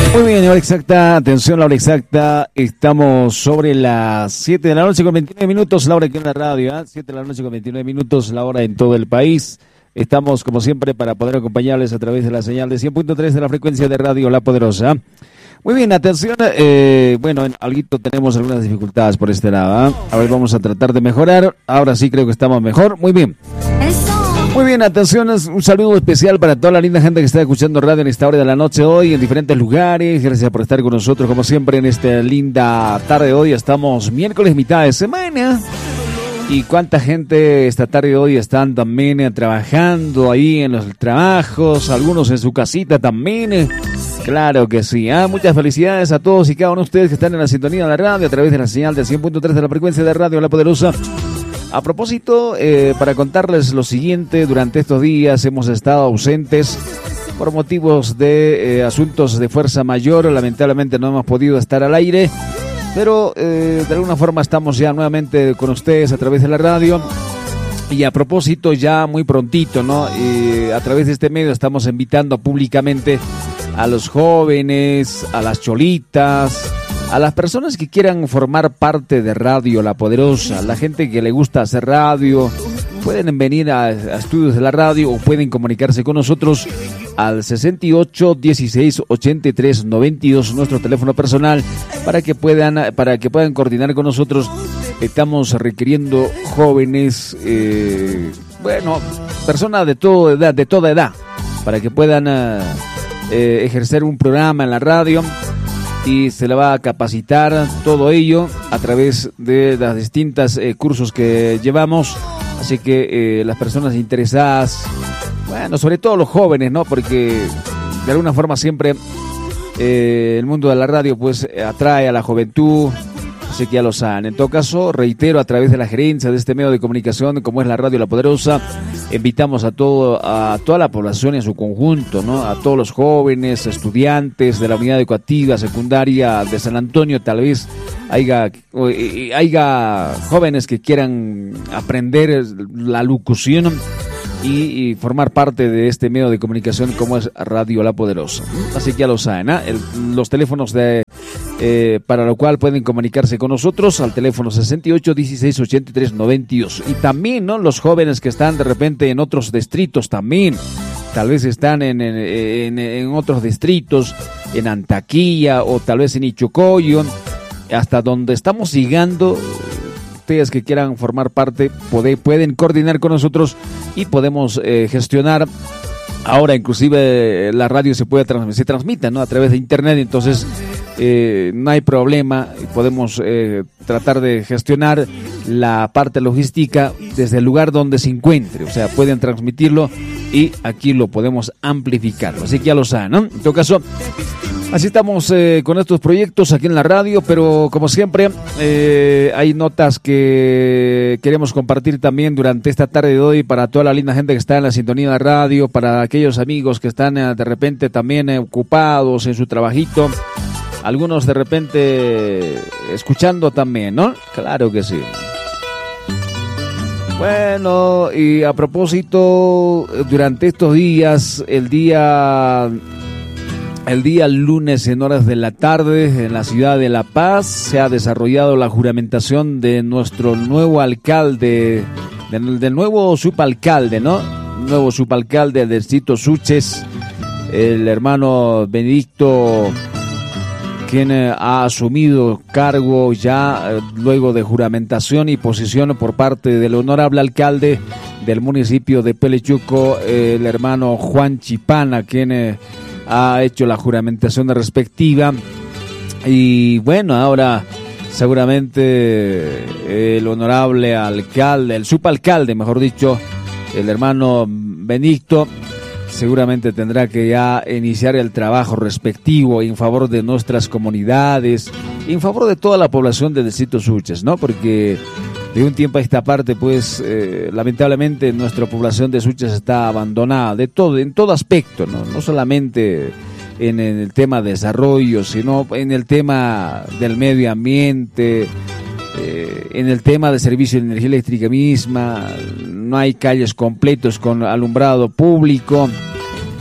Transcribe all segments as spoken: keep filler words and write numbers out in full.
Muy bien, hora exacta, atención, la hora exacta, estamos sobre las siete de la noche con veintinueve minutos, la hora aquí en la radio, ¿eh? siete de la noche con veintinueve minutos, la hora en todo el país. Estamos, como siempre, para poder acompañarles a través de la señal de cien punto tres de la frecuencia de Radio La Poderosa. Muy bien, atención, eh, bueno, en alguito tenemos algunas dificultades por este lado, ¿eh? A ver, vamos a tratar de mejorar, ahora sí creo que estamos mejor, muy bien. Muy bien, atención, un saludo especial para toda la linda gente que está escuchando radio en esta hora de la noche hoy, en diferentes lugares. Gracias por estar con nosotros, como siempre, en esta linda tarde de hoy. Estamos miércoles, mitad de semana. Y cuánta gente esta tarde de hoy están también eh, trabajando ahí en los trabajos, algunos en su casita también. Eh. Claro que sí, ¿eh? Muchas felicidades a todos y cada uno de ustedes que están en la sintonía de la radio a través de la señal de cien punto tres de la frecuencia de Radio La Poderosa. A propósito, eh, para contarles lo siguiente, durante estos días hemos estado ausentes por motivos de eh, asuntos de fuerza mayor, lamentablemente no hemos podido estar al aire, pero eh, de alguna forma estamos ya nuevamente con ustedes a través de la radio. Y a propósito, ya muy prontito, ¿no? Eh, a través de este medio estamos invitando públicamente a los jóvenes, a las cholitas, a las personas que quieran formar parte de Radio La Poderosa, la gente que le gusta hacer radio, pueden venir a, a estudios de la radio o pueden comunicarse con nosotros al sesenta y ocho, dieciséis, ochenta y tres, noventa y dos, nuestro teléfono personal, para que puedan, para que puedan coordinar con nosotros. Estamos requiriendo jóvenes, eh, bueno, personas de toda edad, de toda edad, para que puedan uh, eh, ejercer un programa en la radio. Y se le va a capacitar todo ello a través de los distintos eh, cursos que llevamos. Así que eh, las personas interesadas, bueno, sobre todo los jóvenes, ¿no? Porque de alguna forma siempre eh, el mundo de la radio pues atrae a la juventud. Así que ya lo saben. En todo caso, reitero, a través de la gerencia de este medio de comunicación, como es la Radio La Poderosa, invitamos a todo, a toda la población en su conjunto, ¿no? A todos los jóvenes, estudiantes de la unidad educativa secundaria de San Antonio, tal vez haya, haya jóvenes que quieran aprender la locución y, y formar parte de este medio de comunicación como es Radio La Poderosa. Así que ya lo saben, ¿eh? El, los teléfonos de Eh, para lo cual pueden comunicarse con nosotros al teléfono sesenta y ocho, dieciséis, ochenta y tres, noventa y dos. Y también, ¿no? Los jóvenes que están de repente en otros distritos también, tal vez están en, en, en, en otros distritos, en Antaquilla o tal vez en Ichocoyo, hasta donde estamos llegando. Ustedes que quieran formar parte puede, pueden coordinar con nosotros y podemos eh, gestionar. Ahora inclusive la radio se puede trans- se transmite, ¿no? A través de internet, entonces eh, no hay problema, podemos eh, tratar de gestionar la parte logística desde el lugar donde se encuentre, o sea, pueden transmitirlo y aquí lo podemos amplificar, así que ya lo saben, ¿no? En todo caso, así estamos eh, con estos proyectos aquí en la radio, pero como siempre eh, hay notas que queremos compartir también durante esta tarde de hoy para toda la linda gente que está en la sintonía de la radio, para aquellos amigos que están eh, de repente también eh, ocupados en su trabajito, algunos de repente escuchando también, ¿no? Claro que sí. Bueno, y a propósito, durante estos días, el día... El día lunes en horas de la tarde en la ciudad de La Paz se ha desarrollado la juramentación de nuestro nuevo alcalde, del, del nuevo subalcalde, ¿no? Nuevo subalcalde del distrito Suches, el hermano Benedicto, quien eh, ha asumido cargo ya eh, luego de juramentación y posición por parte del honorable alcalde del municipio de Pelechuco, eh, el hermano Juan Chipana, quien... Eh, ha hecho la juramentación respectiva y bueno, ahora seguramente el honorable alcalde, el subalcalde, mejor dicho, el hermano Benedicto, seguramente tendrá que ya iniciar el trabajo respectivo en favor de nuestras comunidades, en favor de toda la población del distrito Suches, ¿no? Porque de un tiempo a esta parte, pues, eh, lamentablemente nuestra población de Suches está abandonada de todo, en todo aspecto, ¿no? No solamente en, en el tema de desarrollo, sino en el tema del medio ambiente, eh, en el tema de servicio de energía eléctrica misma. No hay calles completos con alumbrado público.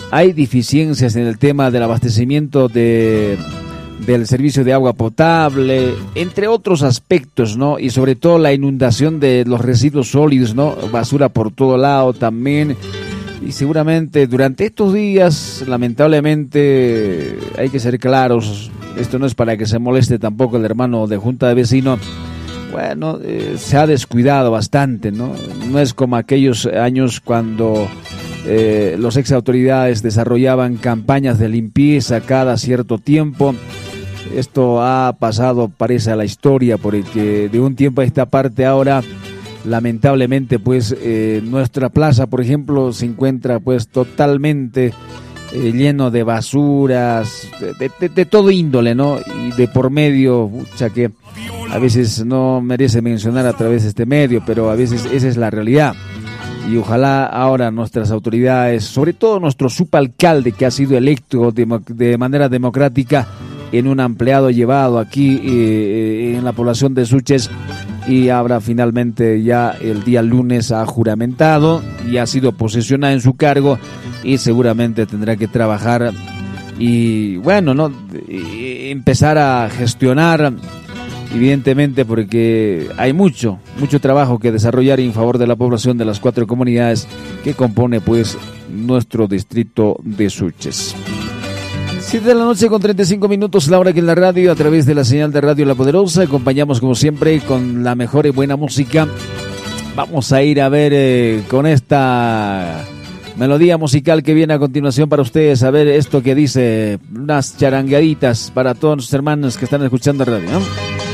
hay deficiencias en el tema del abastecimiento de, del servicio de agua potable, entre otros aspectos, ¿no? Y sobre todo la inundación de los residuos sólidos, ¿no? Basura por todo lado también. Y seguramente durante estos días, lamentablemente, hay que ser claros, esto no es para que se moleste tampoco el hermano de Junta de Vecinos. Bueno, eh, se ha descuidado bastante, ¿no? No es como aquellos años cuando eh, los ex autoridades desarrollaban campañas de limpieza cada cierto tiempo. Esto ha pasado, parece, a la historia, porque de un tiempo a esta parte ahora, lamentablemente, pues, eh, nuestra plaza, por ejemplo, se encuentra, pues, totalmente eh, lleno de basuras, de, de, de todo índole, ¿no? Y de por medio, mucha que a veces no merece mencionar a través de este medio, pero a veces esa es la realidad. Y ojalá ahora nuestras autoridades, sobre todo nuestro subalcalde que ha sido electo de, de manera democrática en un ampliado llevado aquí eh, en la población de Suches, y ahora finalmente ya el día lunes ha juramentado y ha sido posesionada en su cargo, y seguramente tendrá que trabajar y bueno, no y empezar a gestionar, evidentemente, porque hay mucho, mucho trabajo que desarrollar en favor de la población de las cuatro comunidades que compone, pues, nuestro distrito de Suches. siete de la noche con treinta y cinco minutos, la hora que en la radio, a través de la señal de Radio La Poderosa, acompañamos como siempre con la mejor y buena música. Vamos a ir a ver eh, con esta melodía musical que viene a continuación para ustedes, a ver esto que dice, unas charangueaditas para todos los hermanos que están escuchando radio, ¿no?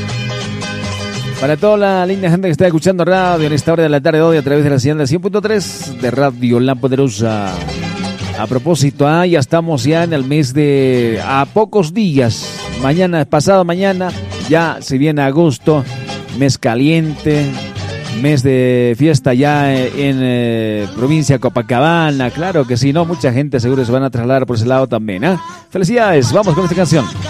Para toda la linda gente que está escuchando radio en esta hora de la tarde de hoy a través de la señal de cien punto tres de Radio La Poderosa. A propósito, ah, ya estamos ya en el mes de... a pocos días, mañana, pasado mañana, ya se viene agosto, mes caliente, mes de fiesta ya en, en eh, provincia de Copacabana, claro que sí, ¿no? Mucha gente seguro se van a trasladar por ese lado también, ¿eh? Felicidades, vamos con esta canción.